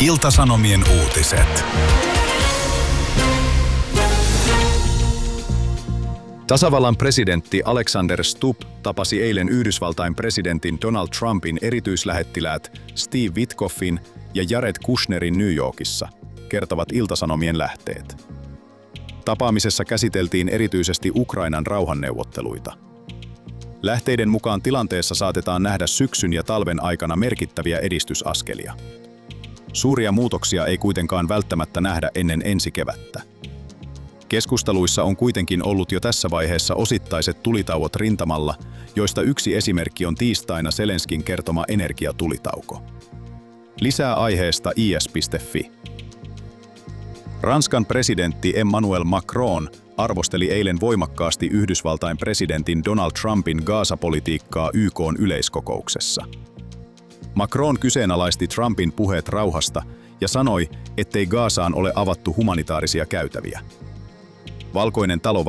Ilta-Sanomien uutiset. Tasavallan presidentti Alexander Stubb tapasi eilen Yhdysvaltain presidentin Donald Trumpin erityislähettiläät Steve Witkoffin ja Jared Kushnerin New Yorkissa, kertovat Ilta-Sanomien lähteet. Tapaamisessa käsiteltiin erityisesti Ukrainan rauhanneuvotteluita. Lähteiden mukaan tilanteessa saatetaan nähdä syksyn ja talven aikana merkittäviä edistysaskelia. Suuria muutoksia ei kuitenkaan välttämättä nähdä ennen ensi kevättä. Keskusteluissa on kuitenkin ollut jo tässä vaiheessa osittaiset tulitauot rintamalla, joista yksi esimerkki on tiistaina Zelenskin kertoma energiatulitauko. Lisää aiheesta is.fi. Ranskan presidentti Emmanuel Macron arvosteli eilen voimakkaasti Yhdysvaltain presidentin Donald Trumpin Gaza-politiikkaa YK:n yleiskokouksessa. Macron kyseenalaisti Trumpin puheet rauhasta ja sanoi, ettei Gazaan ole avattu humanitaarisia käytäviä. Valkoinen talo